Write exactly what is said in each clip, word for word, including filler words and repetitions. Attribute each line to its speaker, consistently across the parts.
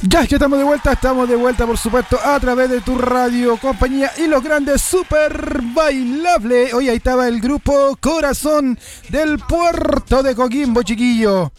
Speaker 1: Ya es que estamos de vuelta, estamos de vuelta por supuesto a través de tu radio compañía y los grandes super bailables. Hoy ahí estaba el grupo Corazón del puerto de Coquimbo, chiquillo.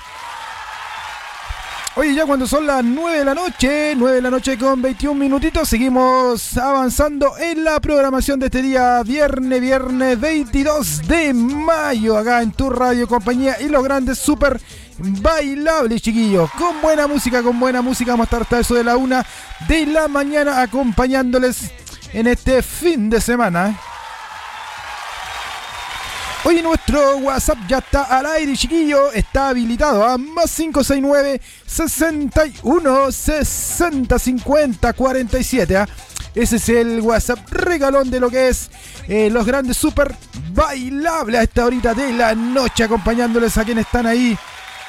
Speaker 1: Oye, ya cuando son las nueve de la noche, nueve de la noche con veintiún minutitos, seguimos avanzando en la programación de este día, viernes, viernes veintidós de mayo, acá en tu radio compañía y los grandes super bailables, chiquillos. Con buena música, con buena música, vamos a estar hasta eso de la una de la mañana acompañándoles en este fin de semana. Hoy nuestro WhatsApp ya está al aire, chiquillo, está habilitado a más cinco seis nueve, sesenta y uno, sesenta, cincuenta, cuarenta y siete. ¿eh? Ese es el WhatsApp regalón de lo que es eh, los grandes super bailables a esta horita de la noche, acompañándoles a quienes están ahí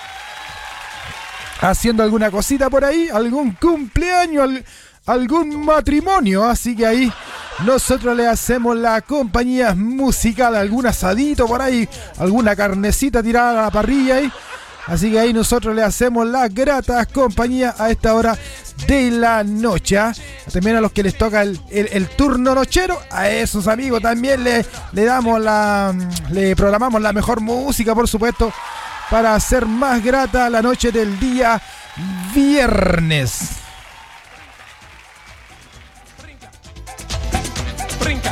Speaker 1: haciendo alguna cosita por ahí, algún cumpleaños, al, algún matrimonio, así que ahí nosotros le hacemos la compañía musical, algún asadito por ahí, alguna carnecita tirada a la parrilla ahí. Así que ahí nosotros le hacemos la grata compañía a esta hora de la noche. ¿eh? También a los que les toca el, el, el turno nochero, a esos amigos también le, le damos la, le programamos la mejor música, por supuesto, para hacer más grata la noche del día viernes. Brinca.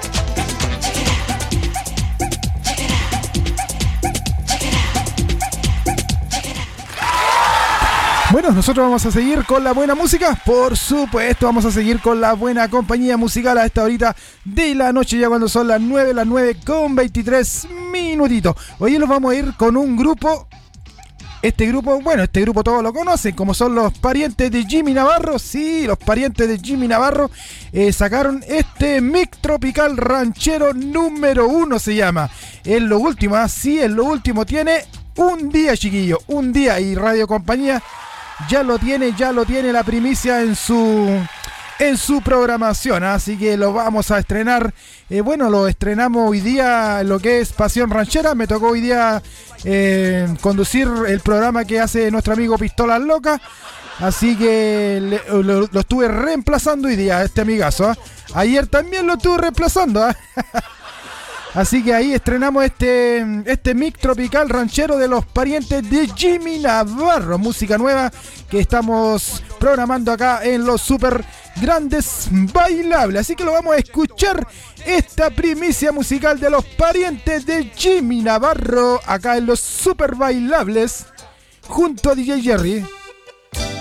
Speaker 1: Bueno, nosotros vamos a seguir con la buena música, por supuesto, vamos a seguir con la buena compañía musical a esta horita de la noche, ya cuando son las nueve, las nueve con veintitrés minutitos. Hoy nos vamos a ir con un grupo, este grupo, bueno, este grupo todos lo conocen, como son los parientes de Jimmy Navarro. Sí, los parientes de Jimmy Navarro eh, sacaron este mix tropical ranchero número uno, se llama. Es lo último, así es lo último, tiene un día, chiquillo, un día, y Radio Compañía ya lo tiene, ya lo tiene la primicia en su en su programación, así que lo vamos a estrenar. Eh, bueno, lo estrenamos hoy día, lo que es Pasión Ranchera. Me tocó hoy día eh, conducir el programa que hace nuestro amigo Pistolas Locas, así que le, lo, lo estuve reemplazando hoy día, este amigazo. ¿eh? Ayer también lo estuve reemplazando. ¿eh? Así que ahí estrenamos este, este mix tropical ranchero de los parientes de Jimmy Navarro. Música nueva que estamos programando acá en los super grandes bailables. Así que lo vamos a escuchar, esta primicia musical de los parientes de Jimmy Navarro acá en los super bailables junto a D J Jerry.